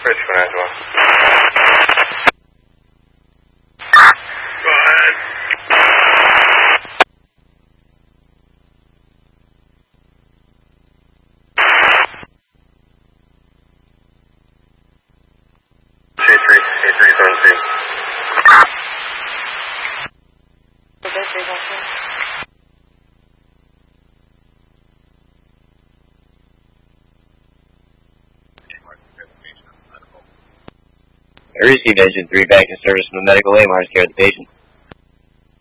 Bridge for Angela. Go ahead. K3 zone 2. I received Engine 3 back in service from the medical AMRs care of the patient.